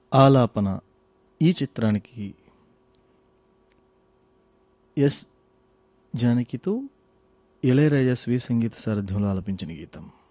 ఆలాపన ఈ చిత్రానికి ఎస్ జానకితో ఇళయరాజా స్వీయ సంగీత సారథ్యంలో ఆలపించిన గీతం.